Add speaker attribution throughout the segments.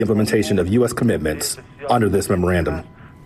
Speaker 1: implementation of U.S. commitments under this memorandum.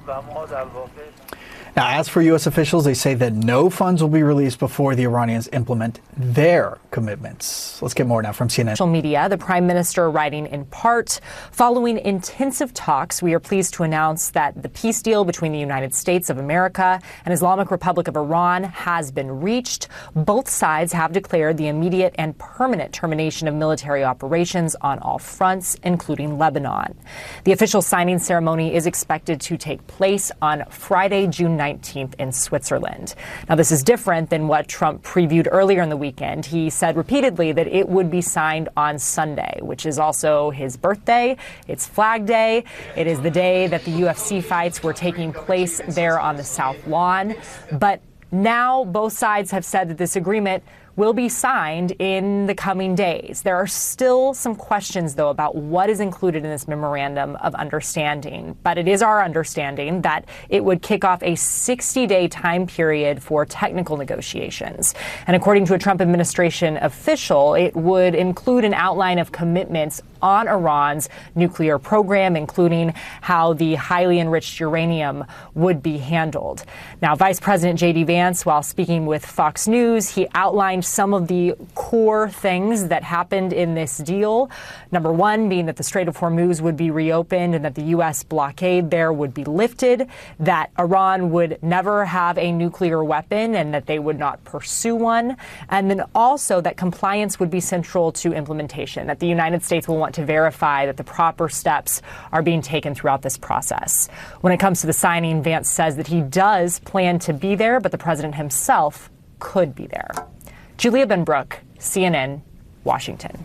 Speaker 2: Now, as for U.S. officials, they say that no funds will be released before the Iranians implement their commitments. Let's get more now from CNN.
Speaker 3: Social media, the prime minister writing in part, following intensive talks, we are pleased to announce that the peace deal between the United States of America and Islamic Republic of Iran has been reached. Both sides have declared the immediate and permanent termination of military operations on all fronts, including Lebanon. The official signing ceremony is expected to take place on Friday, June 19th in Switzerland. Now, this is different than what Trump previewed earlier in the weekend. He said repeatedly that it would be signed on Sunday, which is also his birthday. It's Flag Day. It is the day that the UFC fights were taking place there on the South Lawn. But now both sides have said that this agreement will be signed in the coming days. There are still some questions, though, about what is included in this memorandum of understanding. But it is our understanding that it would kick off a 60-day time period for technical negotiations. And according to a Trump administration official, it would include an outline of commitments on Iran's nuclear program, including how the highly enriched uranium would be handled. Now, Vice President J.D. Vance, while speaking with Fox News, he outlined some of the core things that happened in this deal. Number one being that the Strait of Hormuz would be reopened and that the U.S. blockade there would be lifted, that Iran would never have a nuclear weapon and that they would not pursue one, and then also that compliance would be central to implementation, that the United States will want to verify that the proper steps are being taken throughout this process. When it comes to the signing, Vance says that he does plan to be there, but the president himself could be there. Julia Benbrook, CNN, Washington.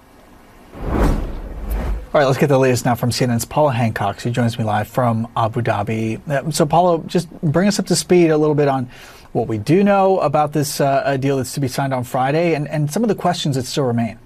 Speaker 2: All right, let's get the latest now from CNN's Paula Hancock, who joins me live from Abu Dhabi. So, Paula, just bring us up to speed a little bit on what we do know about this deal that's to be signed on Friday and some of the questions that still remain.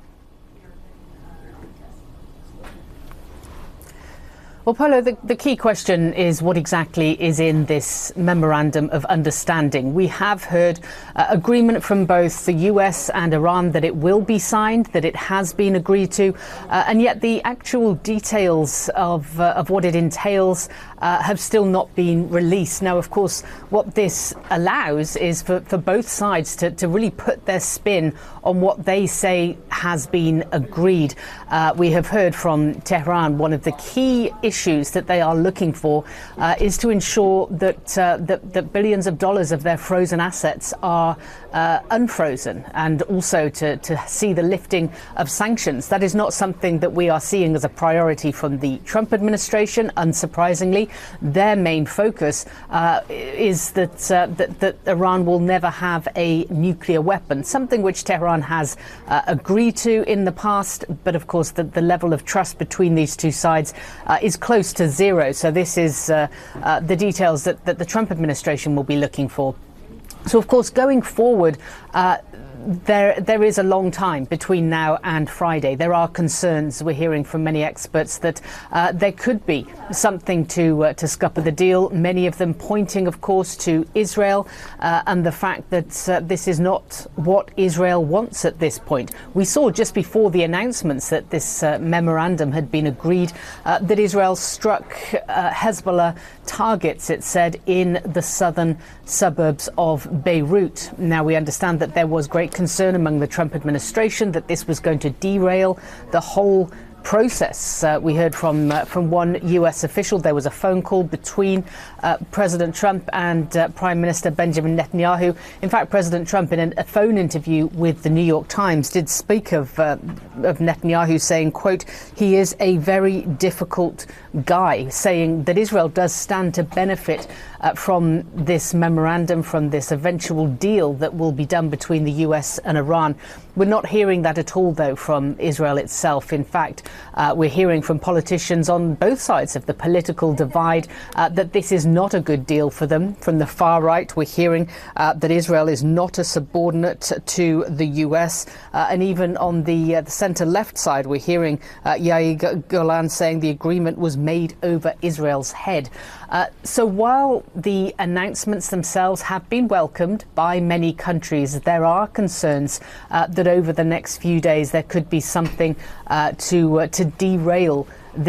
Speaker 4: Well, Paulo, the key question is what exactly is in this memorandum of understanding. We have heard agreement from both the US and Iran that it will be signed, that it has been agreed to, and yet the actual details of what it entails have still not been released. Now, of course, what this allows is for both sides to really put their spin on what they say has been agreed. We have heard from Tehran one of the key issues that they are looking for is to ensure that billions of dollars of their frozen assets are unfrozen, and also to see the lifting of sanctions. That is not something that we are seeing as a priority from the Trump administration. Unsurprisingly, their main focus is that Iran will never have a nuclear weapon, something which Tehran has agreed to in the past. But of course, the level of trust between these two sides is close to zero. So this is the details that the Trump administration will be looking for. So, of course, going forward, there is a long time between now and Friday. There are concerns. We're hearing from many experts that there could be something to scupper the deal, many of them pointing, of course, to Israel and the fact that this is not what Israel wants at this point. We saw just before the announcements that this memorandum had been agreed that Israel struck Hezbollah targets, it said, in the southern suburbs of Beirut. Now, we understand that there was great concern among the Trump administration that this was going to derail the whole process. We heard from one U.S. official. There was a phone call between President Trump and Prime Minister Benjamin Netanyahu. In fact, President Trump, in a phone interview with the New York Times, did speak of Netanyahu, saying, quote, he is a very difficult guy, saying that Israel does stand to benefit from this memorandum, from this eventual deal that will be done between the US and Iran. We're not hearing that at all, though, from Israel itself. In fact, we're hearing from politicians on both sides of the political divide that this is not a good deal for them. From the far right, we're hearing that Israel is not a subordinate to the US. And even on the centre-left side, we're hearing Yair Golan saying the agreement was made over Israel's head. So while the announcements themselves have been welcomed by many countries, there are concerns that over the next few days there could be something to to derail